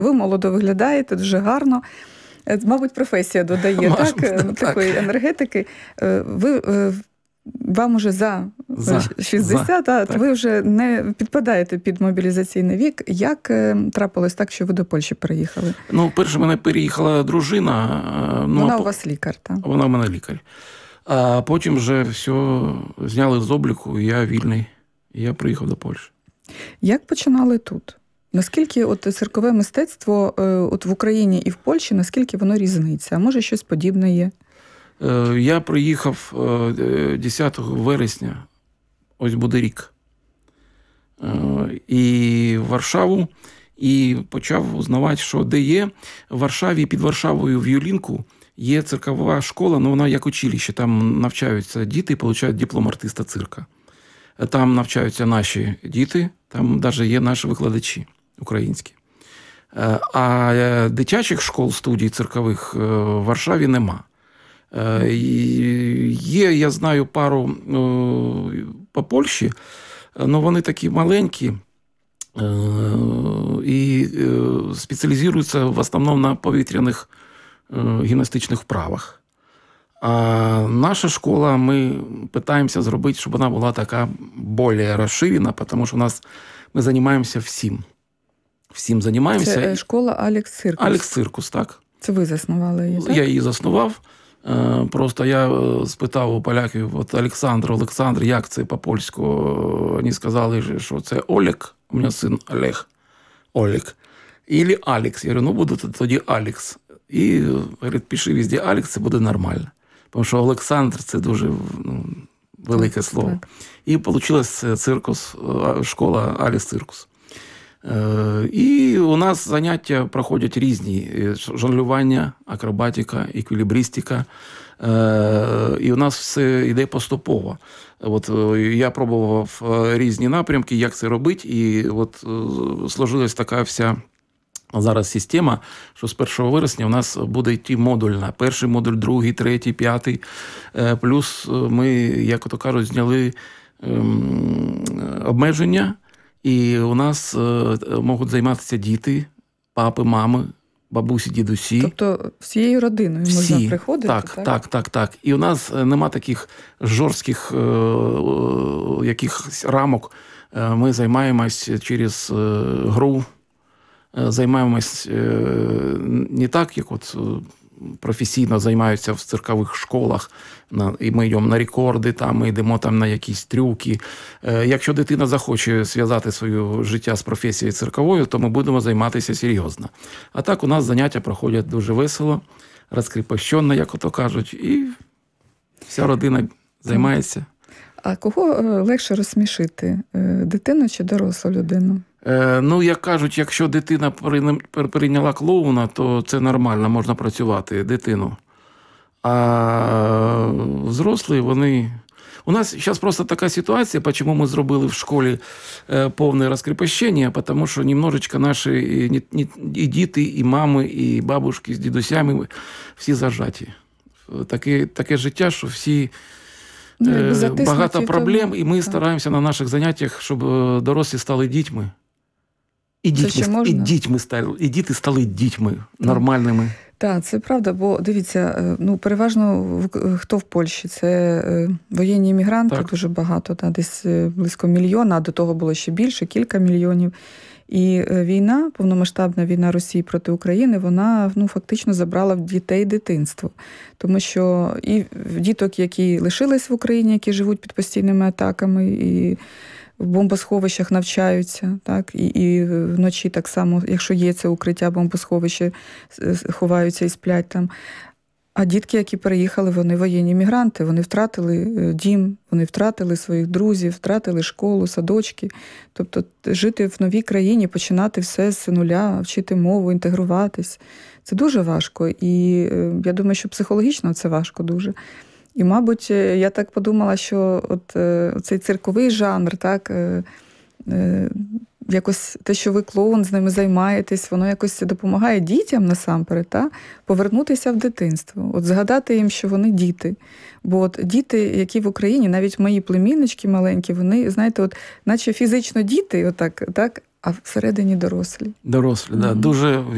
Ви молодо виглядаєте, дуже гарно. Мабуть, професія додає, такої енергетики. Вам уже за 60, так. Ви вже не підпадаєте під мобілізаційний вік. Як трапилось так, що ви до Польщі переїхали? Перше мене переїхала дружина. Вона у вас лікар, так? Вона в мене лікар. А потім вже все зняли з обліку, і я вільний. І я приїхав до Польщі. Як починали тут? Наскільки циркове мистецтво в Україні і в Польщі, наскільки воно різниця? А може щось подібне є? Я приїхав 10 вересня, ось буде рік, і в Варшаву, і почав узнавати, що де є. В Варшаві, під Варшавою в Юлінку є циркова школа, але вона як училище, там навчаються діти і отримують диплом артиста цирка. Там навчаються наші діти, там навіть є наші викладачі українські. А дитячих школ, студій циркових в Варшаві нема. Є, я знаю, пару по Польщі, але вони такі маленькі і спеціалізуються в основному на повітряних гімнастичних вправах. А наша школа, ми намагаємося зробити, щоб вона була така більш розширена, тому що ми займаємося всім. Всім займаємося. Це школа Алекс Циркус? Алекс Циркус, так. Це ви заснували її, так? Я її заснував. Просто я спитав у поляків, Олександр, як це по-польську? Вони сказали, що це Олег, у мене син Олег. Ілі Алекс. Я говорю, буде тоді Алекс. І, говорить, пиши везде Алекс, це буде нормально. Тому що Олександр – це дуже велике слово. Так. І вийшла школа Алекс Циркус. І у нас заняття проходять різні. Жонглювання, акробатика, еквілібристика. І у нас все йде поступово. Я пробував різні напрямки, як це робити. І сложилась така вся зараз система, що з 1 вересня у нас буде йти модульна. Перший модуль, другий, третій, п'ятий. Плюс ми, як то кажуть, зняли обмеження. І у нас можуть займатися діти, папи, мами, бабусі, дідусі. Тобто всією родиною можна приходити? Так. І у нас нема таких жорстких якихось рамок. Ми займаємось через гру, займаємось не так, як професійно займаються в циркових школах, і ми йдемо на рекорди, ми йдемо на якісь трюки. Якщо дитина захоче зв'язати своє життя з професією цирковою, то ми будемо займатися серйозно. А так у нас заняття проходять дуже весело, розкріпощенно, як ото кажуть, і вся родина займається. А кого легше розсмішити? Дитину чи дорослу людину? Як кажуть, якщо дитина прийняла клоуна, то це нормально, можна працювати дитину. А взрослі, вони... У нас зараз просто така ситуація, чому ми зробили в школі повне розкріпощення, тому що немножечко наші і діти, і мами, і бабушки з дідусями всі зажаті. Таке життя, що всі... багато проблем, і ми стараємося на наших заняттях, щоб дорослі стали дітьми. І діти стали дітьми нормальними. Так, це правда, бо дивіться, переважно хто в Польщі? Це воєнні іммігранти, дуже багато, десь близько мільйона, а до того було ще більше, кілька мільйонів. І війна, повномасштабна війна Росії проти України, вона фактично забрала в дітей дитинство. Тому що і діток, які лишились в Україні, які живуть під постійними атаками, і в бомбосховищах навчаються, так, і вночі так само, якщо є це укриття, бомбосховище, ховаються і сплять там. А дітки, які переїхали, вони воєнні мігранти, вони втратили дім, вони втратили своїх друзів, втратили школу, садочки. Тобто жити в новій країні, починати все з нуля, вчити мову, інтегруватись. Це дуже важко. І я думаю, що психологічно це важко дуже. І, мабуть, я так подумала, що цей цирковий жанр, так, якось те, що ви клоун, з ними займаєтесь, воно якось допомагає дітям насамперед, так, повернутися в дитинство. Згадати їм, що вони діти. Бо діти, які в Україні, навіть мої племіннички маленькі, вони, знаєте, наче фізично діти, так, а всередині дорослі. Дорослі, так. Дуже